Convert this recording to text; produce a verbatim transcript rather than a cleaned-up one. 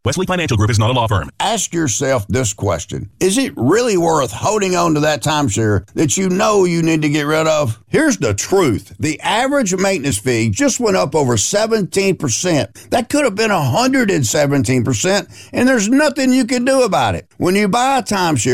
Wesley Financial Group is not a law firm. Ask yourself this question. Is it really worth holding on to that timeshare that you know you need to get rid of? Here's the truth. The average maintenance fee just went up over seventeen percent. That could have been one hundred seventeen percent, and there's nothing you can do about it. When you buy a timeshare,